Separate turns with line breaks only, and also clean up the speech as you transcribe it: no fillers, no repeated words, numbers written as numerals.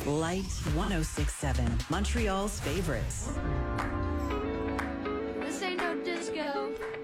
Light 1067, Montreal's favorites.
This ain't no disco.